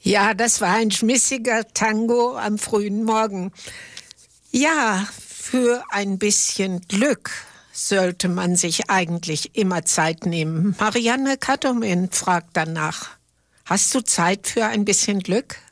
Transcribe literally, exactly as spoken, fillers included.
Ja, das war ein schmissiger Tango am frühen Morgen. Ja, für ein bisschen Glück sollte man sich eigentlich immer Zeit nehmen. Marianne Katomin fragt danach. Hast du Zeit für ein bisschen Glück?